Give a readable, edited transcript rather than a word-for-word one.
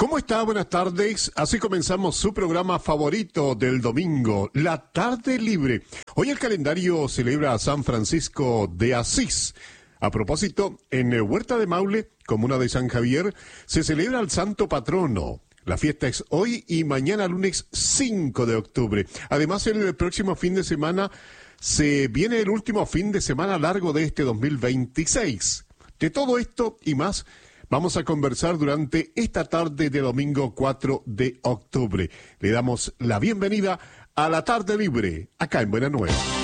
¿Cómo está? Buenas tardes. Así comenzamos su programa favorito del domingo, La Tarde Libre. Hoy el calendario celebra a San Francisco de Asís. A propósito, en Huerta de Maule, comuna de San Javier, se celebra el Santo Patrono. La fiesta es hoy y mañana lunes 5 de octubre. Además, en el próximo fin de semana se viene el último fin de semana largo de este 2026. De todo esto y más vamos a conversar durante esta tarde de domingo 4 de octubre. Le damos la bienvenida a La Tarde Libre, acá en Buena Nueva.